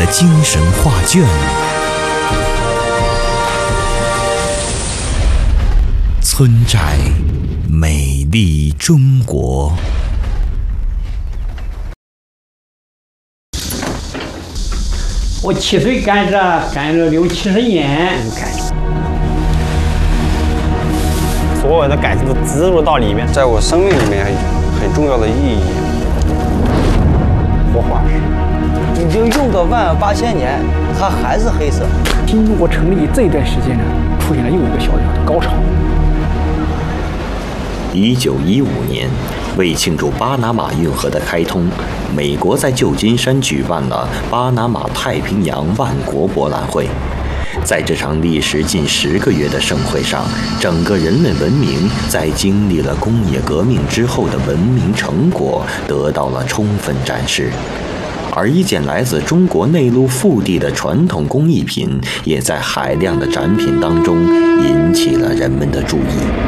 精神画卷，村寨美丽中国。 我7岁干了60、70年， 所有的感情都植入到里面， 在我生命里面很重要的意义。 活化石已经用到18000年，它还是黑色。 新中国成立这一段时间呢，出现了又一个小小的高潮。 1915年，为庆祝巴拿马运河的开通，美国在旧金山举办了巴拿马太平洋万国博览会。在这场历时近10个月的盛会上，整个人类文明在经历了工业革命之后的文明成果得到了充分展示。而一件来自中国内陆腹地的传统工艺品，也在海量的展品当中引起了人们的注意。